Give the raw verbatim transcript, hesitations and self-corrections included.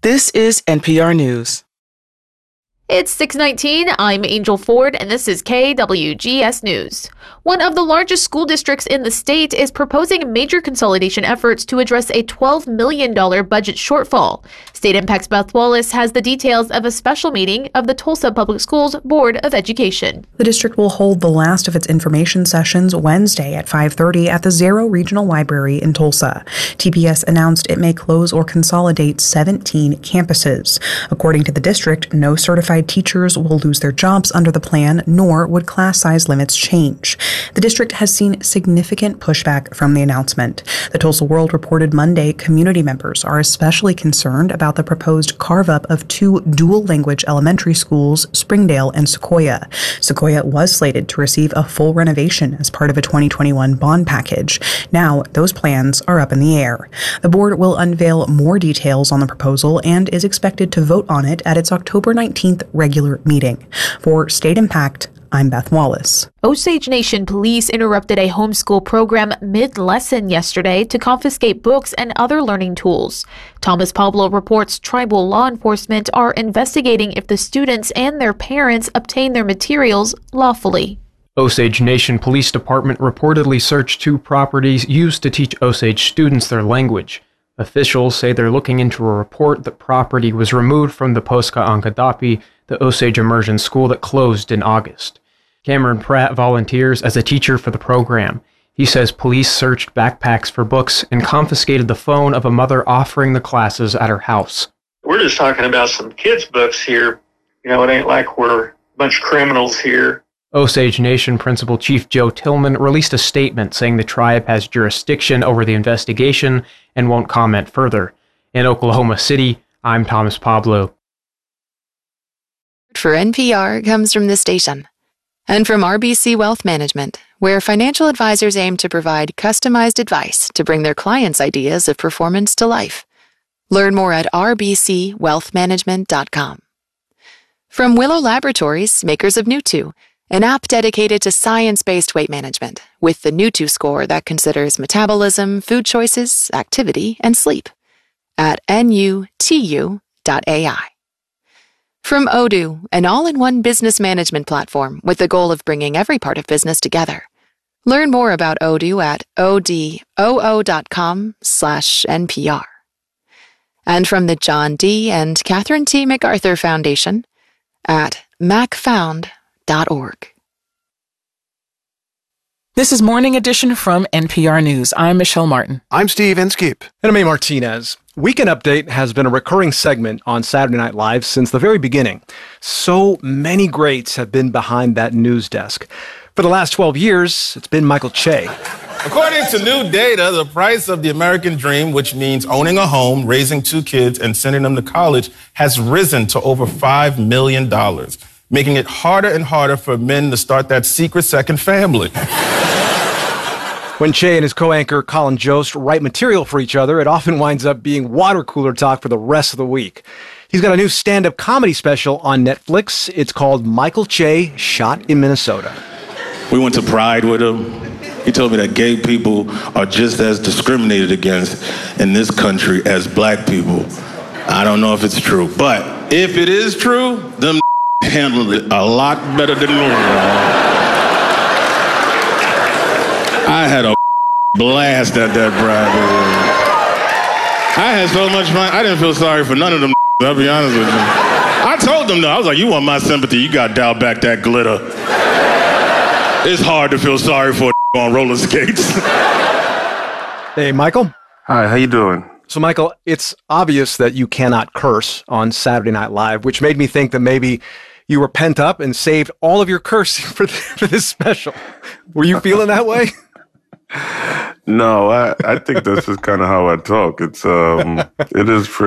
This is N P R News. It's six nineteen. I'm Angel Ford, and this is K W G S News. One of the largest school districts in the state is proposing major consolidation efforts to address a twelve million dollars budget shortfall. State Impact's Beth Wallace has the details of a special meeting of the Tulsa Public Schools Board of Education. The district will hold the last of its information sessions Wednesday at five thirty at the Zero Regional Library in Tulsa. T P S announced it may close or consolidate seventeen campuses. According to the district, no certified teachers will lose their jobs under the plan, nor would class size limits change. The district has seen significant pushback from the announcement. The Tulsa World reported Monday community members are especially concerned about the proposed carve-up of two dual-language elementary schools, Springdale and Sequoia. Sequoia was slated to receive a full renovation as part of a twenty twenty-one bond package. Now, those plans are up in the air. The board will unveil more details on the proposal and is expected to vote on it at its October nineteenth regular meeting. For State Impact, I'm Beth Wallace. Osage Nation police interrupted a homeschool program mid-lesson yesterday to confiscate books and other learning tools. Thomas Pablo reports tribal law enforcement are investigating if the students and their parents obtained their materials lawfully. Osage Nation Police Department reportedly searched two properties used to teach Osage students their language. Officials say they're looking into a report that property was removed from the Posca Ankadapi, the Osage immersion school that closed in August. Cameron Pratt volunteers as a teacher for the program. He says police searched backpacks for books and confiscated the phone of a mother offering the classes at her house. We're just talking about some kids' books here. You know, it ain't like we're a bunch of criminals here. Osage Nation Principal Chief Joe Tillman released a statement saying the tribe has jurisdiction over the investigation and won't comment further. In Oklahoma City, I'm Thomas Pablo. For N P R comes from this station and from R B C Wealth Management, where financial advisors aim to provide customized advice to bring their clients' ideas of performance to life. Learn more at r b c wealth management dot com. From Willow Laboratories, makers of Nutu, an app dedicated to science-based weight management with the Nutu score that considers metabolism, food choices, activity, and sleep at N U T U dot A I. From Odoo, an all-in-one business management platform with the goal of bringing every part of business together. Learn more about Odoo at odoo dot com slash N P R. And from the John D. and Catherine T. MacArthur Foundation at mac found dot org. This is Morning Edition from N P R News. I'm Michelle Martin. I'm Steve Inskeep. And I'm A. Martinez. Weekend Update has been a recurring segment on Saturday Night Live since the very beginning. So many greats have been behind that news desk. For the last twelve years, it's been Michael Che. According to new data, the price of the American dream, which means owning a home, raising two kids, and sending them to college, has risen to over five million dollars, making it harder and harder for men to start that secret second family. When Che and his co-anchor Colin Jost write material for each other, it often winds up being water cooler talk for the rest of the week. He's got a new stand-up comedy special on Netflix. It's called Michael Che Shot in Minnesota. We went to Pride with him. He told me that gay people are just as discriminated against in this country as black people. I don't know if it's true, but if it is true, them handled it a lot better than normal. I had a blast at that Pride. I had so much fun. I didn't feel sorry for none of them. I'll be honest with you. I told them though, I was like, you want my sympathy, you got to dial back that glitter. It's hard to feel sorry for a on roller skates. Hey, Michael. Hi, how you doing? So, Michael, it's obvious that you cannot curse on Saturday Night Live, which made me think that maybe you were pent up and saved all of your cursing for, th- for this special. Were you feeling that way? No, I, I think that's just kind of how I talk. It's um, it is pretty.